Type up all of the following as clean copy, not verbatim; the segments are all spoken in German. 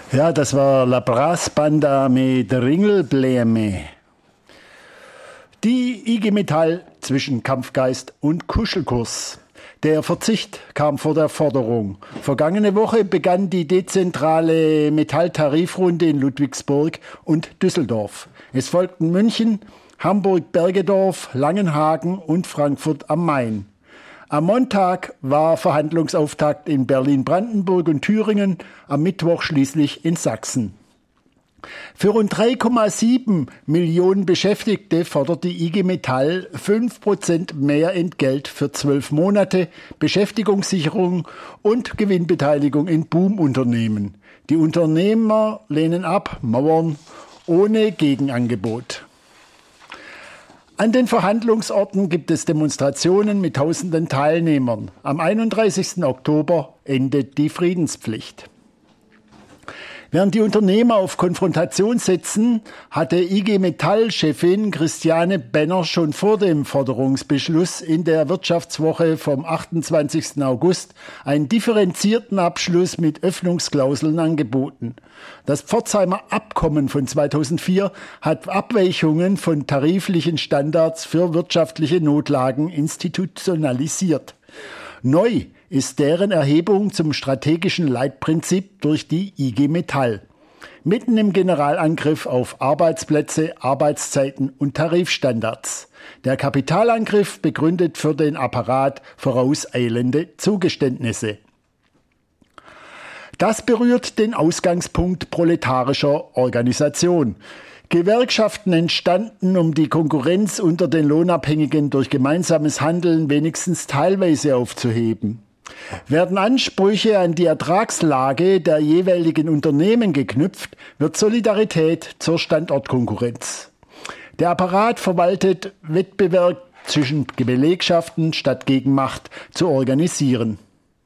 Ja, das war La Brassbanda mit Ringelbläme. Die IG Metall zwischen Kampfgeist und Kuschelkurs. Der Verzicht kam vor der Forderung. Vergangene Woche begann die dezentrale Metalltarifrunde in Ludwigsburg und Düsseldorf. Es folgten München, Hamburg-Bergedorf, Langenhagen und Frankfurt am Main. Am Montag war Verhandlungsauftakt in Berlin-Brandenburg und Thüringen, am Mittwoch schließlich in Sachsen. Für rund 3,7 Millionen Beschäftigte fordert die IG Metall 5% mehr Entgelt für 12 Monate, Beschäftigungssicherung und Gewinnbeteiligung in Boomunternehmen. Die Unternehmer lehnen ab, mauern ohne Gegenangebot. An den Verhandlungsorten gibt es Demonstrationen mit tausenden Teilnehmern. Am 31. Oktober endet die Friedenspflicht. Während die Unternehmer auf Konfrontation setzen, hatte IG Metall-Chefin Christiane Benner schon vor dem Forderungsbeschluss in der Wirtschaftswoche vom 28. August einen differenzierten Abschluss mit Öffnungsklauseln angeboten. Das Pforzheimer Abkommen von 2004 hat Abweichungen von tariflichen Standards für wirtschaftliche Notlagen institutionalisiert. Neu ist deren Erhebung zum strategischen Leitprinzip durch die IG Metall. Mitten im Generalangriff auf Arbeitsplätze, Arbeitszeiten und Tarifstandards. Der Kapitalangriff begründet für den Apparat vorauseilende Zugeständnisse. Das berührt den Ausgangspunkt proletarischer Organisation. Gewerkschaften entstanden, um die Konkurrenz unter den Lohnabhängigen durch gemeinsames Handeln wenigstens teilweise aufzuheben. Werden Ansprüche an die Ertragslage der jeweiligen Unternehmen geknüpft, wird Solidarität zur Standortkonkurrenz. Der Apparat verwaltet Wettbewerb zwischen Belegschaften statt Gegenmacht zu organisieren.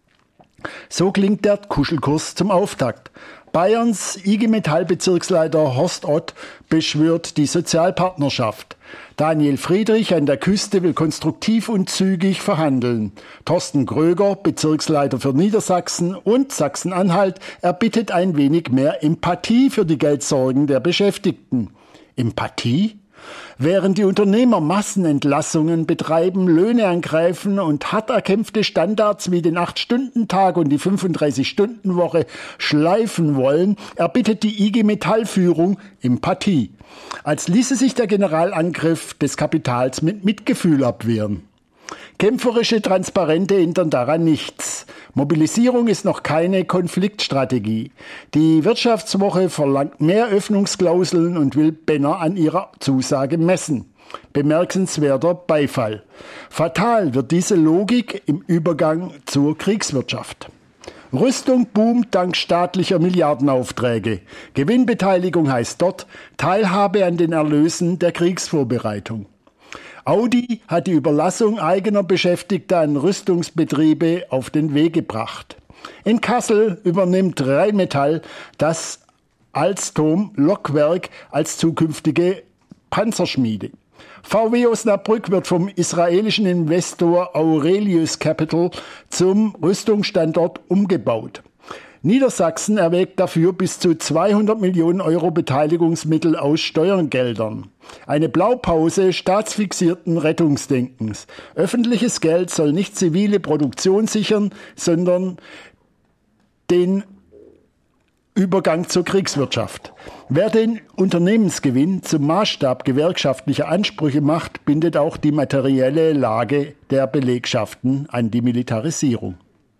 So klingt der Kuschelkurs zum Auftakt. Bayerns IG Metall-Bezirksleiter Horst Ott beschwört die Sozialpartnerschaft. Daniel Friedrich an der Küste will konstruktiv und zügig verhandeln. Thorsten Gröger, Bezirksleiter für Niedersachsen und Sachsen-Anhalt, erbittet ein wenig mehr Empathie für die Geldsorgen der Beschäftigten. Empathie? Während die Unternehmer Massenentlassungen betreiben, Löhne angreifen und hart erkämpfte Standards wie den 8-Stunden-Tag und die 35-Stunden-Woche schleifen wollen, erbittet die IG Metall-Führung Empathie. Als ließe sich der Generalangriff des Kapitals mit Mitgefühl abwehren. Kämpferische Transparente ändern daran nichts. Mobilisierung ist noch keine Konfliktstrategie. Die Wirtschaftswoche verlangt mehr Öffnungsklauseln und will Benner an ihrer Zusage messen. Bemerkenswerter Beifall. Fatal wird diese Logik im Übergang zur Kriegswirtschaft. Rüstung boomt dank staatlicher Milliardenaufträge. Gewinnbeteiligung heißt dort Teilhabe an den Erlösen der Kriegsvorbereitung. Audi hat die Überlassung eigener Beschäftigter an Rüstungsbetriebe auf den Weg gebracht. In Kassel übernimmt Rheinmetall das Alstom-Lokwerk als zukünftige Panzerschmiede. VW Osnabrück wird vom israelischen Investor Aurelius Capital zum Rüstungsstandort umgebaut. Niedersachsen erwägt dafür bis zu 200 Millionen Euro Beteiligungsmittel aus Steuergeldern. Eine Blaupause staatsfixierten Rettungsdenkens. Öffentliches Geld soll nicht zivile Produktion sichern, sondern den Übergang zur Kriegswirtschaft. Wer den Unternehmensgewinn zum Maßstab gewerkschaftlicher Ansprüche macht, bindet auch die materielle Lage der Belegschaften an die Militarisierung.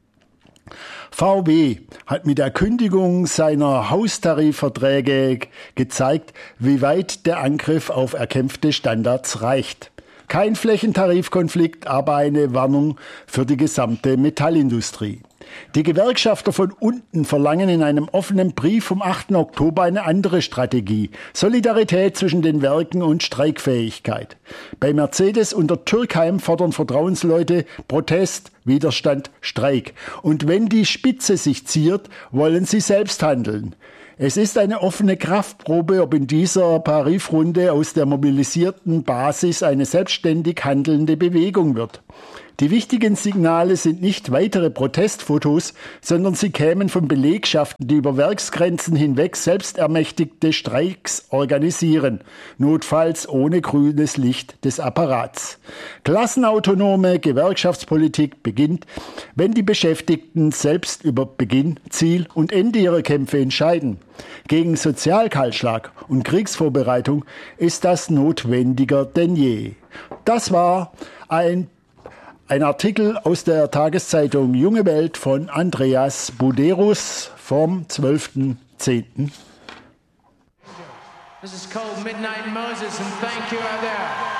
VW hat mit der Kündigung seiner Haustarifverträge gezeigt, wie weit der Angriff auf erkämpfte Standards reicht. Kein Flächentarifkonflikt, aber eine Warnung für die gesamte Metallindustrie. Die Gewerkschafter von unten verlangen in einem offenen Brief vom 8. Oktober eine andere Strategie. Solidarität zwischen den Werken und Streikfähigkeit. Bei Mercedes unter Türkheim fordern Vertrauensleute Protest, Widerstand, Streik. Und wenn die Spitze sich ziert, wollen sie selbst handeln. Es ist eine offene Kraftprobe, ob in dieser Tarifrunde aus der mobilisierten Basis eine selbstständig handelnde Bewegung wird. Die wichtigen Signale sind nicht weitere Protestfotos, sondern sie kämen von Belegschaften, die über Werksgrenzen hinweg selbstermächtigte Streiks organisieren, notfalls ohne grünes Licht des Apparats. Klassenautonome Gewerkschaftspolitik beginnt, wenn die Beschäftigten selbst über Beginn, Ziel und Ende ihrer Kämpfe entscheiden. Gegen Sozialkahlschlag und Kriegsvorbereitung ist das notwendiger denn je. Das war ein Artikel aus der Tageszeitung Junge Welt von Andreas Buderus vom 12.10. This is called Midnight Moses, and thank you out there.